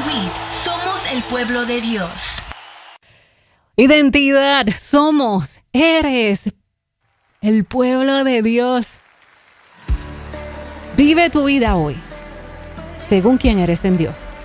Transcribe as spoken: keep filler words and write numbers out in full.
Reed, somos el pueblo de Dios. Identidad, somos, eres el pueblo de Dios. Vive tu vida hoy según quién eres en Dios.